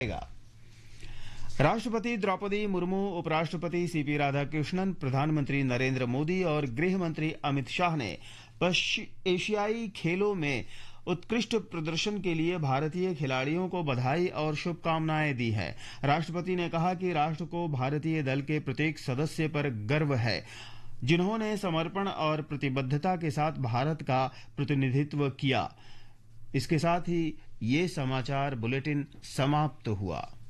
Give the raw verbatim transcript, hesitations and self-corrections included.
राष्ट्रपति द्रौपदी मुर्मू, उपराष्ट्रपति सीपी राधाकृष्णन, प्रधानमंत्री नरेंद्र मोदी और गृह मंत्री अमित शाह ने एशियाई खेलों में उत्कृष्ट प्रदर्शन के लिए भारतीय खिलाड़ियों को बधाई और शुभकामनाएं दी है। राष्ट्रपति ने कहा कि राष्ट्र को भारतीय दल के प्रत्येक सदस्य पर गर्व है, जिन्होंने समर्पण और प्रतिबद्धता के साथ भारत का प्रतिनिधित्व किया। इसके साथ ही ये समाचार बुलेटिन समाप्त हुआ।